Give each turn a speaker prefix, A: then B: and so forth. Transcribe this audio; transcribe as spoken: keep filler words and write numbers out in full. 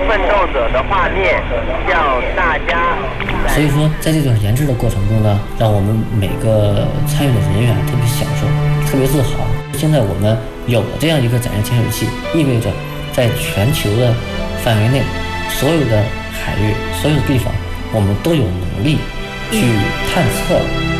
A: 奋斗者的画面，叫大家。
B: 所以说，在这种研制的过程中呢，让我们每个参与的人员特别享受，特别自豪。现在我们有了这样一个载人潜水器，意味着在全球的范围内，所有的海域、所有的地方，我们都有能力去探测。